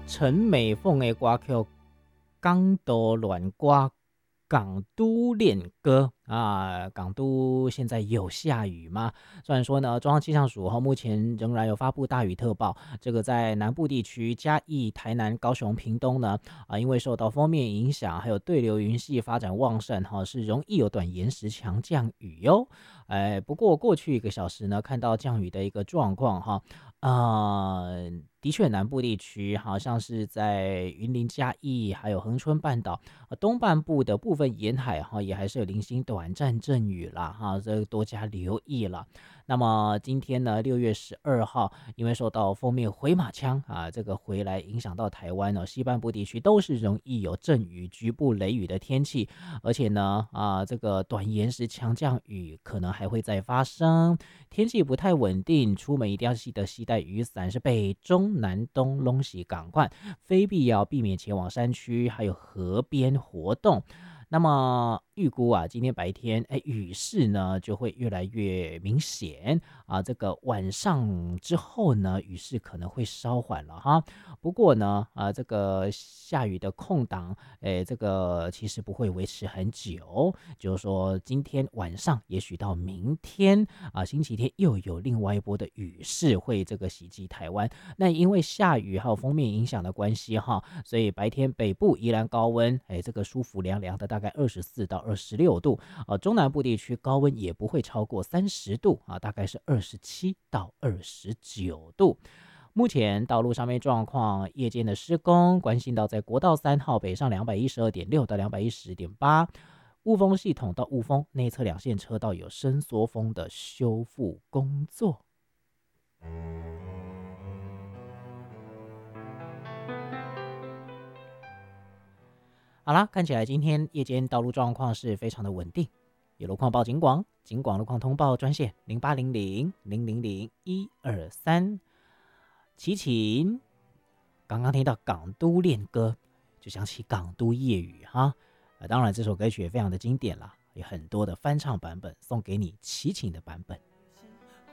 陈美凤的歌曲《港都乱歌》港都恋歌啊，港都现在有下雨吗？虽然说呢，中央气象署目前仍然有发布大雨特报，这个在南部地区嘉义、台南、高雄、屏东呢，因为受到锋面影响，还有对流云系发展旺盛是容易有短延时强降雨哟。不过过去1个小时呢，看到降雨的一个状况的确，南部地区好像是在云林、嘉义，还有恒春半岛东半部的部分沿海也还是有零星短暂阵雨啦这多加留意了。那么今天呢，6月12号，因为受到锋面回马枪这个回来影响到台湾西半部地区都是容易有阵雨、局部雷雨的天气，而且呢这个短延时强降雨可能还会再发生，天气不太稳定，出门一定要记得携带雨伞，是北中南东拢是赶快，非必要避免前往山区还有河边活动。那么预估今天白天雨势呢就会越来越明显这个晚上之后呢，雨势可能会稍缓了哈。不过呢这个下雨的空档这个其实不会维持很久，就是说今天晚上也许到明天星期天又有另外一波的雨势会这个袭击台湾。那因为下雨还有锋面影响的关系所以白天北部依然高温这个舒服凉凉的，大概24到26度中南部地区高温也不会超过30度大概是27到29度。目前道路上面状况，夜间的施工关心到在国道3号北上212.6到210.8，雾峰系统到雾峰内侧2线车道有伸缩风的修复工作。好啦，看起来今天夜间道路状况是非常的稳定，有路况报警广，警广路况通报专线0800-000-123。齐秦，刚刚听到港都恋歌，就想起港都夜雨当然这首歌曲也非常的经典啦，有很多的翻唱版本，送给你齐秦的版本。